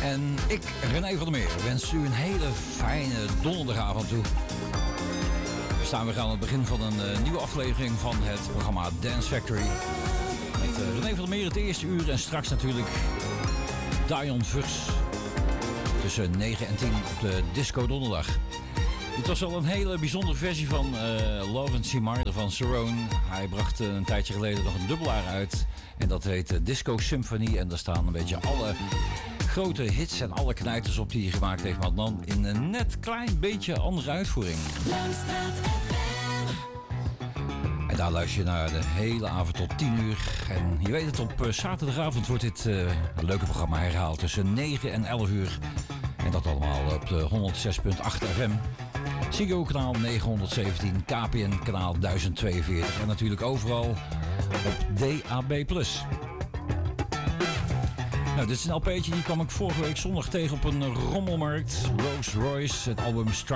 En ik, René van der Meer, wens u een hele fijne donderdagavond toe. We staan weer aan het begin van een nieuwe aflevering van het programma Dance Factory. Met René van der Meer het eerste uur en straks natuurlijk Dion Vurs. Tussen 9 en 10 op de Disco Donderdag. Dit was al een hele bijzondere versie van Love and Simar van Cerrone. Hij bracht een tijdje geleden nog een dubbelaar uit. En dat heet Disco Symphony. En daar staan een beetje alle grote hits en alle knijters op die hij gemaakt heeft. Maar dan in een net klein beetje andere uitvoering. En daar luister je naar de hele avond tot 10 uur. En je weet het, op zaterdagavond wordt dit leuke programma herhaald tussen 9 en 11 uur. En dat allemaal op de 106.8 FM. Ziggo kanaal 917, KPN kanaal 1042 en natuurlijk overal op DAB+. Nou, dit is een LP'tje, die kwam ik vorige week zondag tegen op een rommelmarkt. Rolls Royce, het album